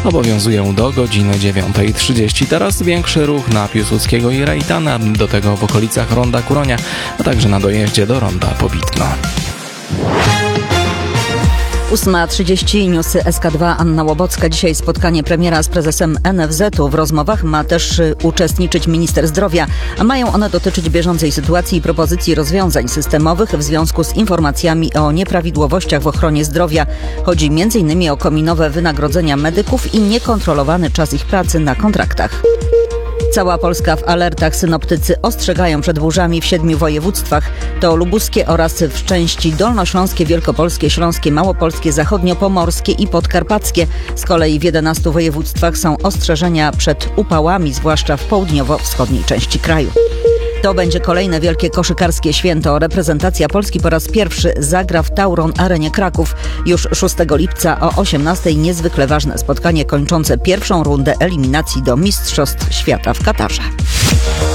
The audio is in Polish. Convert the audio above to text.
Obowiązują do godziny 9:30. Teraz większy ruch na Piłsudskiego i Rejtana, do tego w okolicach ronda Kuronia, a także na dojeździe do ronda Pobitno. 8:30, newsy SK2, Anna Łobocka. Dzisiaj spotkanie premiera z prezesem NFZ-u. W rozmowach ma też uczestniczyć minister zdrowia, a mają one dotyczyć bieżącej sytuacji i propozycji rozwiązań systemowych w związku z informacjami o nieprawidłowościach w ochronie zdrowia. Chodzi m.in. o kominowe wynagrodzenia medyków i niekontrolowany czas ich pracy na kontraktach. Cała Polska w alertach. Synoptycy ostrzegają przed burzami w 7 województwach. To lubuskie oraz w części dolnośląskie, wielkopolskie, śląskie, małopolskie, zachodniopomorskie i podkarpackie. Z kolei w 11 województwach są ostrzeżenia przed upałami, zwłaszcza w południowo-wschodniej części kraju. To będzie kolejne wielkie koszykarskie święto. Reprezentacja Polski po raz pierwszy zagra w Tauron Arenie Kraków. Już 6 lipca o 18:00 niezwykle ważne spotkanie kończące pierwszą rundę eliminacji do Mistrzostw Świata w Katarze.